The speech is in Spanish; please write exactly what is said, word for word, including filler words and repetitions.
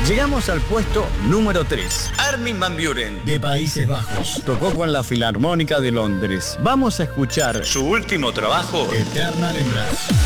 Llegamos al puesto número tres. Armin van Buuren, de Países Bajos. Tocó con la Filarmónica de Londres. Vamos a escuchar su último trabajo, Eternal Embrace.